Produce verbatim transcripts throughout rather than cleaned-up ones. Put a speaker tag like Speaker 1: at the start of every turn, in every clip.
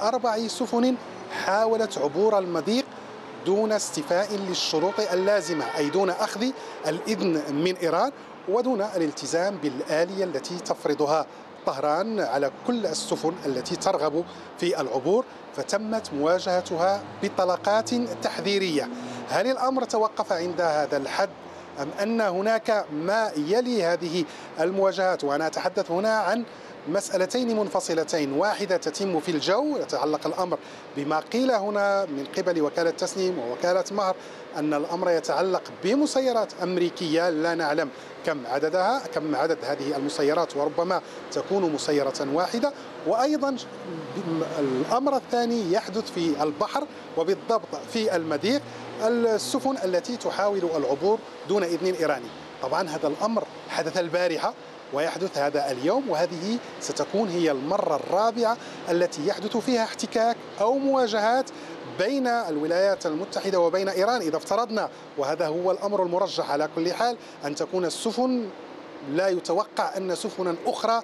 Speaker 1: أربع سفن حاولت عبور المضيق دون استيفاء للشروط اللازمة، أي دون أخذ الإذن من إيران ودون الالتزام بالآلية التي تفرضها طهران على كل السفن التي ترغب في العبور، فتمت مواجهتها بطلقات تحذيرية. هل الأمر توقف عند هذا الحد أم أن هناك ما يلي هذه المواجهات؟ وأنا أتحدث هنا عن مسألتين منفصلتين، واحدة تتم في الجو، يتعلق الأمر بما قيل هنا من قبل وكالة تسنيم ووكالة مهر أن الأمر يتعلق بمسيرات أمريكية لا نعلم كم عددها، كم عدد هذه المسيرات، وربما تكون مسيرة واحدة. وأيضا الأمر الثاني يحدث في البحر وبالضبط في المضيق، السفن التي تحاول العبور دون إذن إيراني. طبعا هذا الأمر حدث البارحة ويحدث هذا اليوم، وهذه ستكون هي المرة الرابعة التي يحدث فيها احتكاك أو مواجهات بين الولايات المتحدة وبين إيران. إذا افترضنا، وهذا هو الأمر المرجح على كل حال، أن تكون السفن، لا يتوقع أن سفنا أخرى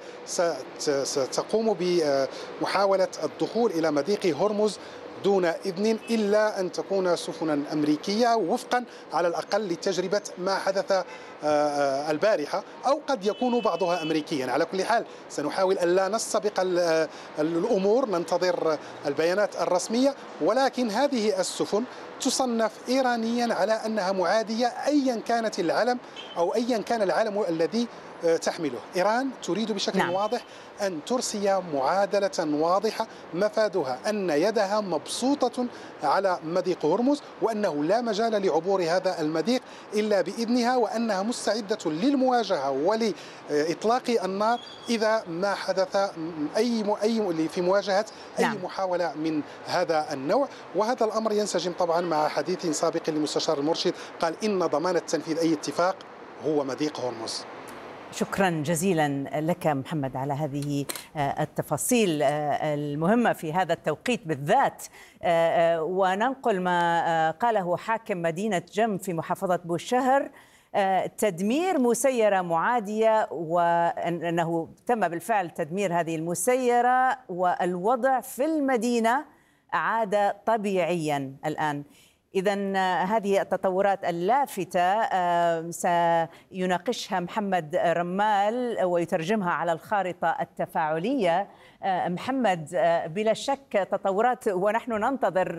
Speaker 1: ستقوم بمحاولة الدخول إلى مضيق هرمز دون إذن إلا أن تكون سفنا أمريكية وفقا على الأقل لتجربة ما حدث البارحة، أو قد يكون بعضها أمريكيا. على كل حال سنحاول ألا نستبق الأمور، ننتظر البيانات الرسمية، ولكن هذه السفن تصنف إيرانيا على أنها معادية أيا كانت العلم أو أيا كان العلم الذي تحمله. إيران تريد بشكل نعم. واضح أن ترسي معادلة واضحة مفادها أن يدها مبسوطة على مضيق هرمز، وأنه لا مجال لعبور هذا المضيق إلا بإذنها، وأنها مستعدة للمواجهة ولإطلاق النار إذا ما حدث أي أي في مواجهة أي نعم. محاولة من هذا النوع. وهذا الأمر ينسجم طبعا مع حديث سابق للمستشار المرشد، قال إن ضمانة تنفيذ أي اتفاق هو مضيق هرمز.
Speaker 2: شكرا جزيلا لك محمد على هذه التفاصيل المهمة في هذا التوقيت بالذات. وننقل ما قاله حاكم مدينة جم في محافظة بوشهر: تدمير مسيرة معادية، وأنه تم بالفعل تدمير هذه المسيرة والوضع في المدينة عاد طبيعيا الآن. إذن هذه التطورات اللافتة سيناقشها محمد رمال ويترجمها على الخارطة التفاعلية. محمد، بلا شك تطورات، ونحن ننتظر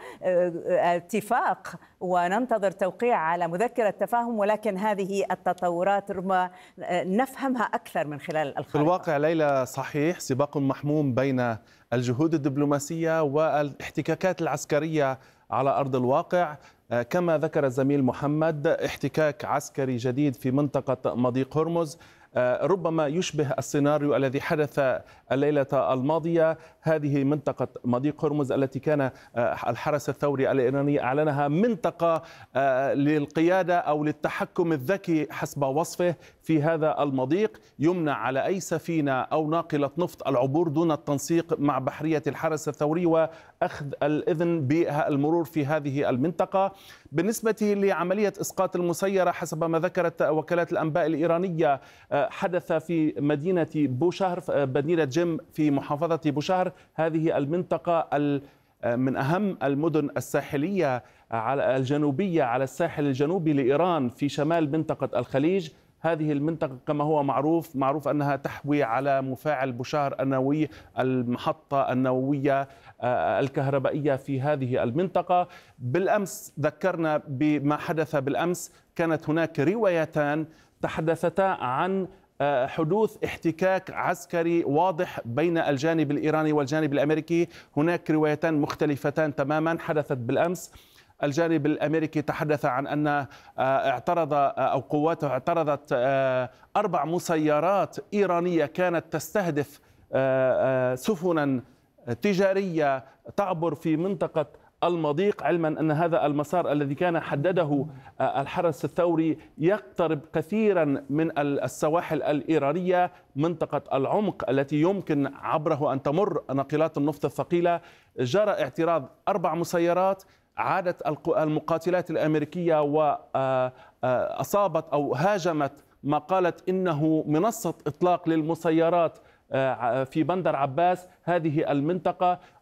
Speaker 2: اتفاق وننتظر توقيع على مذكرة تفاهم، ولكن هذه التطورات ربما نفهمها أكثر من خلال الخارطة.
Speaker 3: في الواقع ليلى صحيح سباق محموم بين الجهود الدبلوماسية والاحتكاكات العسكرية على أرض الواقع. كما ذكر الزميل محمد، احتكاك عسكري جديد في منطقة مضيق هرمز ربما يشبه السيناريو الذي حدث الليلة الماضية. هذه منطقة مضيق هرمز التي كان الحرس الثوري الإيراني أعلنها منطقة للقيادة أو للتحكم الذكي حسب وصفه في هذا المضيق، يمنع على أي سفينة أو ناقلة نفط العبور دون التنسيق مع بحرية الحرس الثوري وأخذ الإذن بالمرور في هذه المنطقة. بالنسبة لعملية إسقاط المسيرة حسب ما ذكرت وكالات الأنباء الإيرانية، حدث في مدينة بوشهر، مدينة جم في محافظة بوشهر. هذه المنطقة من أهم المدن الساحلية على الجنوبية على الساحل الجنوبي لإيران في شمال منطقة الخليج. هذه المنطقة كما هو معروف معروف أنها تحوي على مفاعل بوشهر النووي، المحطة النووية الكهربائية في هذه المنطقة. بالأمس ذكرنا بما حدث بالأمس، كانت هناك روايتان تحدثتا عن حدوث احتكاك عسكري واضح بين الجانب الإيراني والجانب الأمريكي. هناك روايتان مختلفتان تماما حدثت بالأمس. الجانب الأمريكي تحدث عن أن اعترض أو قواته اعترضت أربع مسيرات إيرانية كانت تستهدف سفنا تجارية تعبر في منطقة المضيق، علما أن هذا المسار الذي كان حدده الحرس الثوري يقترب كثيرا من السواحل الإيرانية، منطقة العمق التي يمكن عبره أن تمر ناقلات النفط الثقيلة. جرى اعتراض أربع مسيرات، عادت المقاتلات الأمريكية وأصابت أو هاجمت ما قالت إنه منصة إطلاق للمسيرات في بندر عباس، هذه المنطقة.